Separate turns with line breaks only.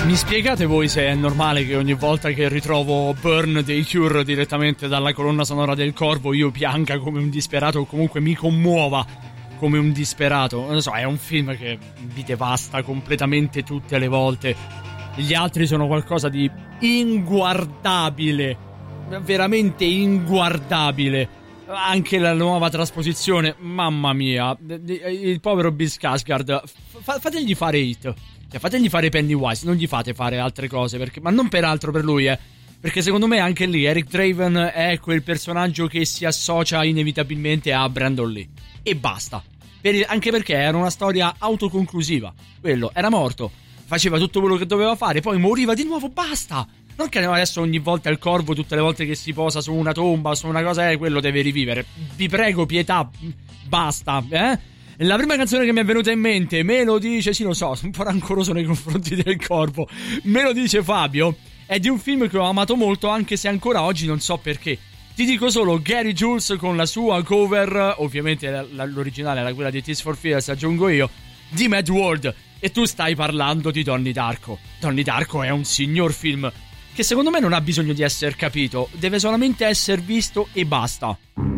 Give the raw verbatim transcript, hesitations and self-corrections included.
Mi spiegate voi se è normale che ogni volta che ritrovo Burn dei Cure direttamente dalla colonna sonora del Corvo io pianga come un disperato o comunque mi commuova come un disperato? Non lo so, è un film che vi devasta completamente tutte le volte. Gli altri sono qualcosa di inguardabile, veramente inguardabile. Anche la nuova trasposizione, mamma mia, il povero Bill Skarsgård, fa- fategli fare It. Cioè, fategli fare Pennywise, non gli fate fare altre cose, perché, ma non per altro per lui, eh. Perché secondo me anche lì Eric Draven è quel personaggio che si associa inevitabilmente a Brandon Lee. E basta. Per, anche perché era una storia autoconclusiva. Quello era morto, faceva tutto quello che doveva fare, poi moriva di nuovo, basta. Non che adesso ogni volta il corvo, tutte le volte che si posa su una tomba, su una cosa, eh, quello deve rivivere. Vi prego, pietà, basta, eh. La prima canzone che mi è venuta in mente, me lo dice, sì lo so, sono un po' rancoroso nei confronti del corvo, me lo dice Fabio, è di un film che ho amato molto anche se ancora oggi non so perché. Ti dico solo Gary Jules con la sua cover, ovviamente la, la, l'originale era quella di Tears for Fears, aggiungo io, di Mad World, e tu stai parlando di Donnie Darko. Donnie Darko è un signor film che secondo me non ha bisogno di essere capito, deve solamente essere visto e basta.